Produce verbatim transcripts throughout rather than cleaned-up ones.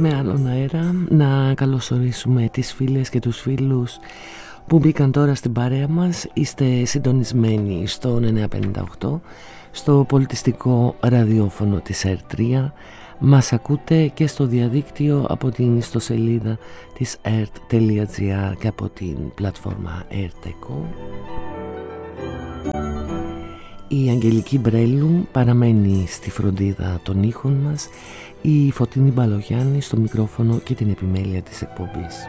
με άλλον αέρα. Να καλωσορίσουμε τις φίλες και τους φίλους που μπήκαν τώρα στην παρέα μας. Είστε συντονισμένοι στο εννιακόσια πενήντα οκτώ, στο πολιτιστικό ραδιόφωνο της ερ τρία. Μας ακούτε και στο διαδίκτυο από την ιστοσελίδα της ερτ τελεία τζι άρ και από την πλατφόρμα Ερτεκό. Η Αγγελική Μπρέλου παραμένει στη φροντίδα των ήχων μας, η Φωτεινή Μπαλογιάννη στο μικρόφωνο και την επιμέλεια της εκπομπής.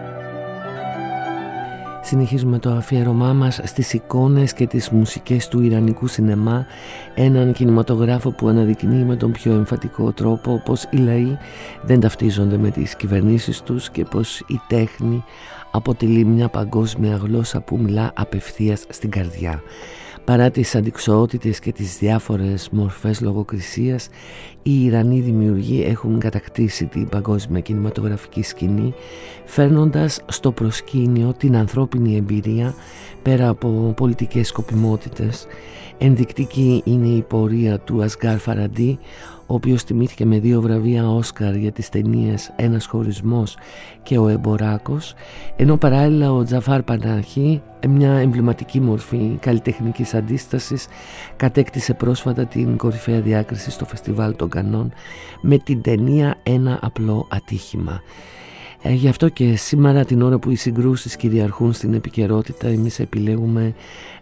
Συνεχίζουμε το αφιέρωμά μας στις εικόνες και τις μουσικές του ιρανικού σινεμά, έναν κινηματογράφο που αναδεικνύει με τον πιο εμφατικό τρόπο πως οι λαοί δεν ταυτίζονται με τις κυβερνήσεις τους και πως η τέχνη αποτελεί μια παγκόσμια γλώσσα που μιλά απευθείας στην καρδιά. Παρά τις αντιξοότητες και τις διάφορες μορφές λογοκρισίας, οι Ιρανοί δημιουργοί έχουν κατακτήσει την παγκόσμια κινηματογραφική σκηνή, φέρνοντας στο προσκήνιο την ανθρώπινη εμπειρία πέρα από πολιτικές σκοπιμότητες. Ενδεικτική είναι η πορεία του Ασγκάρ Φαραντί, ο οποίος τιμήθηκε με δύο βραβεία Όσκαρ για τις ταινίες «Ένας χωρισμός» και «Ο Εμποράκος», ενώ παράλληλα ο Τζαφάρ Πανάχι, μια εμβληματική μορφή καλλιτεχνικής αντίστασης, κατέκτησε πρόσφατα την κορυφαία διάκριση στο Φεστιβάλ των Κανών με την ταινία «Ένα απλό ατύχημα». Ε, γι' αυτό και σήμερα, την ώρα που οι συγκρούσεις κυριαρχούν στην επικαιρότητα, εμείς επιλέγουμε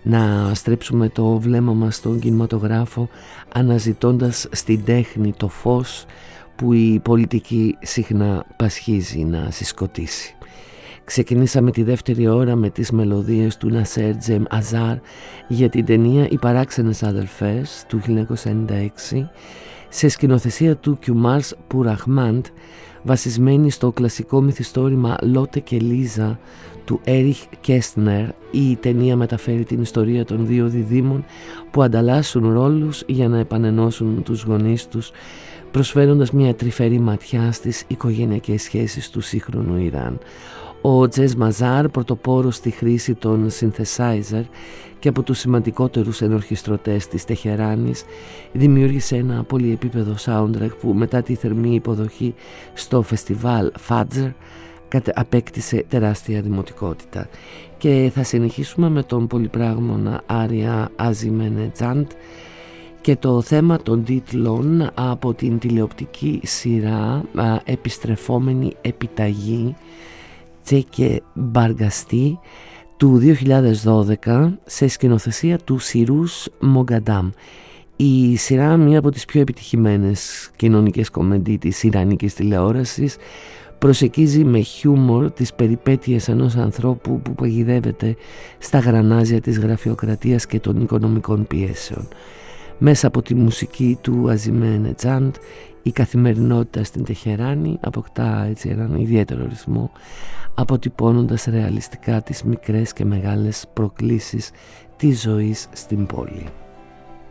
να στρέψουμε το βλέμμα μας στον κινηματογράφο, αναζητώντας στην τέχνη το φως που η πολιτική συχνά πασχίζει να συσκοτήσει. Ξεκινήσαμε τη δεύτερη ώρα με τις μελωδίες του Νασέρ Τζεμ Αζάρ για την ταινία «Οι παράξενες αδελφές» του χίλια εννιακόσια ενενήντα έξι, σε σκηνοθεσία του Κιουμάρς Πουραχμάντ, βασισμένη στο κλασικό μυθιστόρημα «Λότε και Λίζα» του Έριχ Κέστνερ. Η ταινία μεταφέρει την ιστορία των δύο διδήμων που ανταλλάσσουν ρόλους για να επανενώσουν τους γονείς τους, προσφέροντας μια τρυφερή ματιά στις οικογενειακές σχέσεις του σύγχρονου Ιράν. Ο Τζες Μαζάρ, πρωτοπόρος στη χρήση των synthesizer και από τους σημαντικότερους ενορχιστρωτές της Τεχεράνης, δημιούργησε ένα πολυεπίπεδο soundtrack που μετά τη θερμή υποδοχή στο φεστιβάλ Fajr απέκτησε τεράστια δημοτικότητα. Και θα συνεχίσουμε με τον πολυπράγμονα Άρια Αζιμένετζάντ και το θέμα των τίτλων από την τηλεοπτική σειρά «Επιστρεφόμενη επιταγή» και Μπαργαστή του δύο χιλιάδες δώδεκα, σε σκηνοθεσία του Σιρούς Μογκαντάμ. Η σειρά, μία από τις πιο επιτυχημένες κοινωνικές κομμεντί της ιρανικής τηλεόρασης, προσεγγίζει με χιούμορ τις περιπέτειες ενός ανθρώπου που παγιδεύεται στα γρανάζια της γραφειοκρατίας και των οικονομικών πιέσεων. Μέσα από τη μουσική του Αζιμένετζάντ, η καθημερινότητα στην Τεχεράνη αποκτά έτσι έναν ιδιαίτερο ρυθμό, αποτυπώνοντας ρεαλιστικά τις μικρές και μεγάλες προκλήσεις της ζωής στην πόλη.